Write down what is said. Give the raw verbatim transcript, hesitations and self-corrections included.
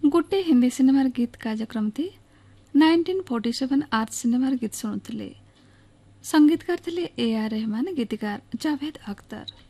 गोटे हिंदी सिनेमार गीत कार्यक्रम थी नाइंटीन फोर्टी सेवन आर्ट सिनेमार गीत शुणुले। संगीतकार थे ए आर रहमान, गीतकार जावेद अख्तर।